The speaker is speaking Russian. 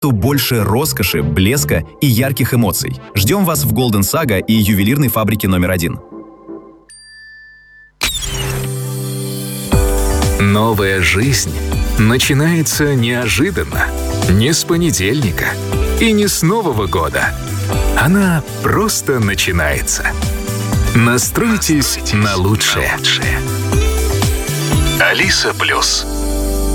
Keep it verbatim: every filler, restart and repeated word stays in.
то больше роскоши, блеска и ярких эмоций. Ждем вас в Golden Saga и ювелирной фабрике номер один. Новая жизнь начинается неожиданно, не с понедельника и не с Нового года. Она просто начинается. Настройтесь на лучшее. Алиса Плюс.